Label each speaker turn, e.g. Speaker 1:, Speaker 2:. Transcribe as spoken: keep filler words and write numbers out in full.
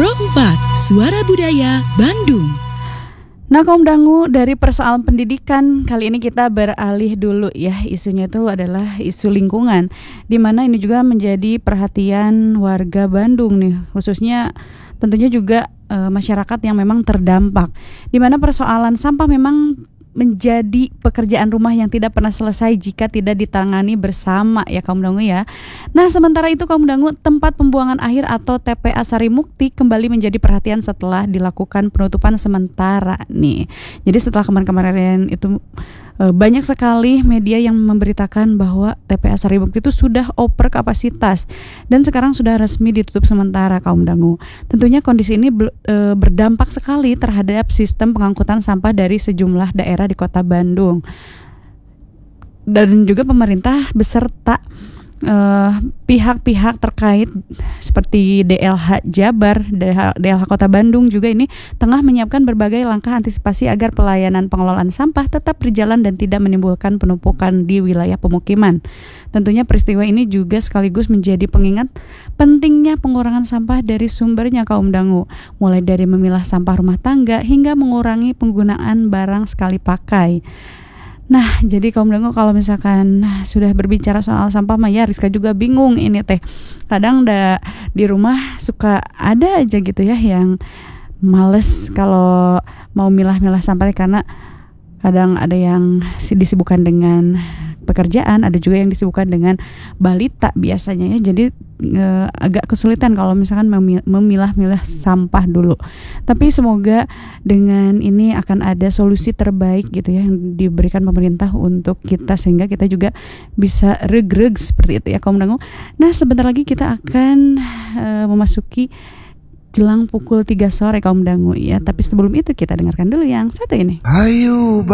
Speaker 1: Pro empat, Suara Budaya Bandung.
Speaker 2: Nah kaum dangu, dari persoalan pendidikan kali ini kita beralih dulu ya. Isunya itu adalah isu lingkungan, di mana ini juga menjadi perhatian warga Bandung nih, khususnya tentunya juga e, masyarakat yang memang terdampak, di mana persoalan sampah memang menjadi pekerjaan rumah yang tidak pernah selesai jika tidak ditangani bersama ya kaum dangu ya. Nah sementara itu kaum dangu, tempat pembuangan akhir atau T P A Sarimukti kembali menjadi perhatian setelah dilakukan penutupan sementara nih. Jadi setelah kemarin-kemarin itu e, banyak sekali media yang memberitakan bahwa T P A Sarimukti itu sudah over kapasitas dan sekarang sudah resmi ditutup sementara kaum dangu. Tentunya kondisi ini be, e, berdampak sekali terhadap sistem pengangkutan sampah dari sejumlah daerah di Kota Bandung, dan juga pemerintah beserta uh, pihak-pihak terkait seperti D L H Jabar, D L H Kota Bandung juga ini tengah menyiapkan berbagai langkah antisipasi agar pelayanan pengelolaan sampah tetap berjalan dan tidak menimbulkan penumpukan di wilayah pemukiman. Tentunya peristiwa ini juga sekaligus menjadi pengingat pentingnya pengurangan sampah dari sumbernya kaum dangu, mulai dari memilah sampah rumah tangga hingga mengurangi penggunaan barang sekali pakai. Nah, jadi kaum dangu, kalau misalkan sudah berbicara soal sampah mah ya Rizka juga bingung ini teh. Kadang da, di rumah suka ada aja gitu ya yang males kalau mau milah-milah sampah karena kadang ada yang disibukkan dengan pekerjaan, ada juga yang disibukkan dengan balita biasanya ya. Jadi e, agak kesulitan kalau misalkan memilah-milah sampah dulu. Tapi semoga dengan ini akan ada solusi terbaik gitu ya yang diberikan pemerintah untuk kita, sehingga kita juga bisa regreg seperti itu ya kaum dangu. Nah, sebentar lagi kita akan e, memasuki jelang pukul tiga sore kaum dangu ya. Tapi sebelum itu kita dengarkan dulu yang satu ini.
Speaker 3: Ayo